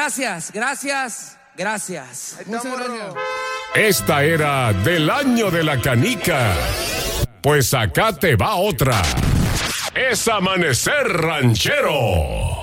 Gracias. Muchas gracias. Esta era del año de la canica. Pues acá te va otra. Es Amanecer Ranchero.